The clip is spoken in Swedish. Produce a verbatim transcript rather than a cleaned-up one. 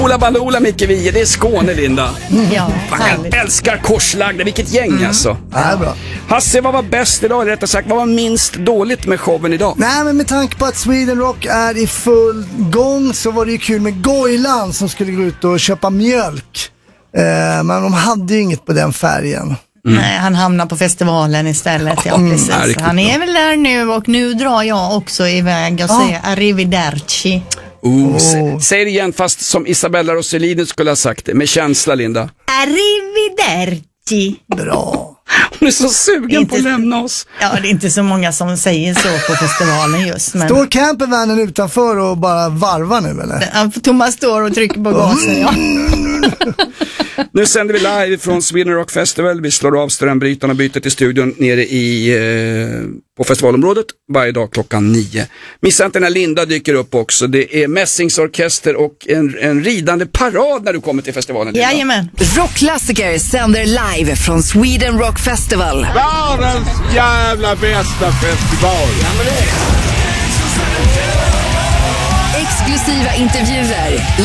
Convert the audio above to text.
Ola Baloola, Micke Wiehe, det är Skåne, Linda. Ja, Fan, jag älskar korslagda, vilket gäng mm. alltså. Ja, bra. Hasse, vad var bäst idag? Rättare sagt, vad var minst dåligt med showen idag? Nej, men med tanke på att Sweden Rock är i full gång så var det ju kul med Goilan som skulle gå ut och köpa mjölk. Eh, men de hade ju inget på den färgen. Mm. Nej, han hamnar på festivalen istället. Ja, precis. Mm, han är väl där nu och nu drar jag också iväg och ah. säger arrivederci. Oh, oh. Säg det igen fast som Isabella Rossellini skulle ha sagt det, med känsla, Linda. Arrivederci. Bra. Hon är så sugen inte, på att lämna oss. Ja, det är inte så många som säger så på festivalen just. Men... Står campervanen utanför och bara varvar nu, eller? Thomas står och trycker på gasen, ja. Nu sänder vi live från Sweden Rock Festival. Vi slår av strömbrytarna och byter till studion nere i, eh, på festivalområdet varje dag klockan nio. Missa inte när Linda dyker upp också. Det är mässingsorkester och en, en ridande parad när du kommer till festivalen, Linda. Jajamän. Rockklassiker sänder live från Sweden Rock Festival. Världens jävla bästa festival. Ja, men det är. Exklusiva intervjuer.